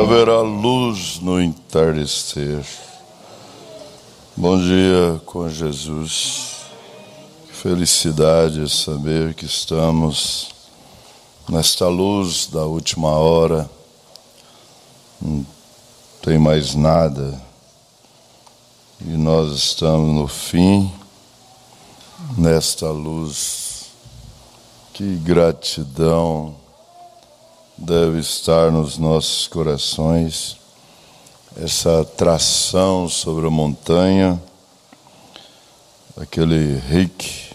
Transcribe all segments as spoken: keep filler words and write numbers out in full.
haverá luz no entardecer. Bom dia com Jesus. Felicidade saber que estamos nesta luz da última hora. Não tem mais nada. E nós estamos no fim, nesta luz. Que gratidão deve estar nos nossos corações, essa atração sobre a montanha, aquele Rick.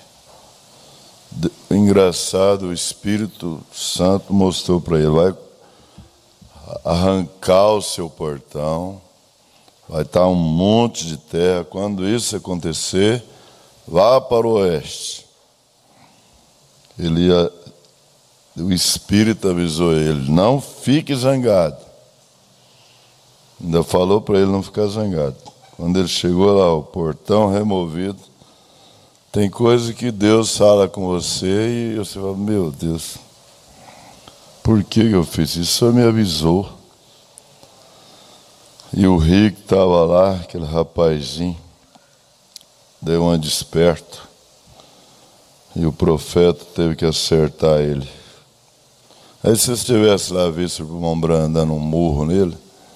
Engraçado, o Espírito Santo mostrou para ele, vai arrancar o seu portão, vai estar um monte de terra. Quando isso acontecer, vá para o oeste. Ele ia, o Espírito avisou ele, não fique zangado. Ainda falou para ele não ficar zangado. Quando ele chegou lá, o portão removido, tem coisa que Deus fala com você e você fala, meu Deus, por que eu fiz isso? Só me avisou. E o Rick estava lá, aquele rapazinho, deu uma desperto. E o profeta teve que acertar ele. Aí se você tivesse lá visto o irmão Branham dando um murro nele,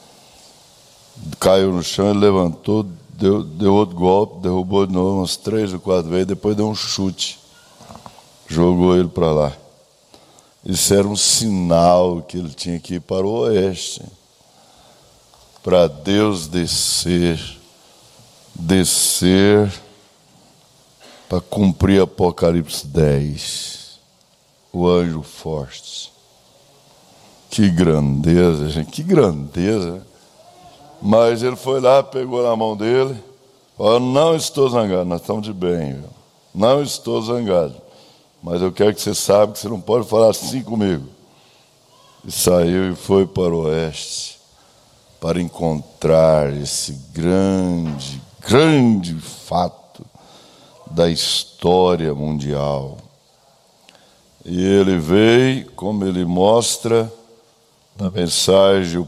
caiu no chão, ele levantou, deu, deu outro golpe, derrubou de novo umas três ou quatro vezes, depois deu um chute, jogou ele para lá. Isso era um sinal que ele tinha que ir para o oeste, para Deus descer, descer, para cumprir Apocalipse dez, o anjo forte. Que grandeza, gente, que grandeza. Mas ele foi lá, pegou na mão dele, falou, não estou zangado, nós estamos de bem, viu? Não estou zangado, mas eu quero que você saiba que você não pode falar assim comigo. E saiu e foi para o oeste, para encontrar esse grande, grande fato da história mundial. E ele veio, como ele mostra na mensagem,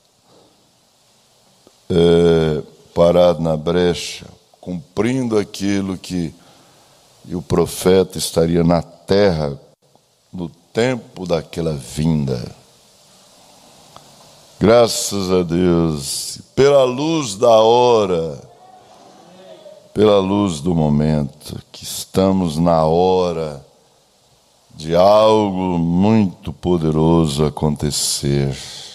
é, parado na brecha, cumprindo aquilo que e o profeta estaria na terra no tempo daquela vinda. Graças a Deus, pela luz da hora, pela luz do momento, que estamos na hora de algo muito poderoso acontecer.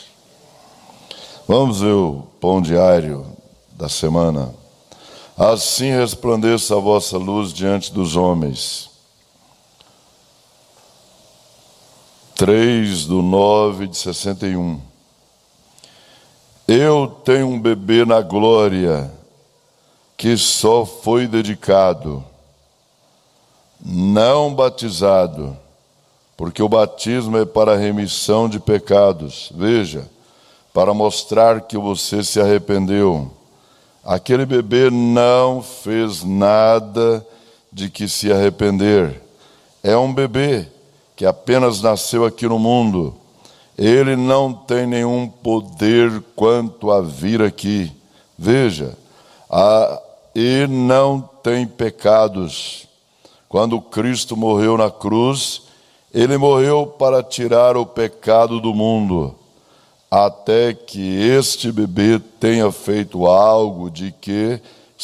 Vamos ver o pão diário da semana. Assim resplandeça a vossa luz diante dos homens. três do nove de sessenta e um. Eu tenho um bebê na glória, que só foi dedicado, não batizado, porque o batismo é para a remissão de pecados. Veja, para mostrar que você se arrependeu. Aquele bebê não fez nada de que se arrepender. É um bebê que apenas nasceu aqui no mundo. Ele não tem nenhum poder quanto a vir aqui. Veja, a, e não tem pecados. Quando Cristo morreu na cruz, ele morreu para tirar o pecado do mundo, até que este bebê tenha feito algo de que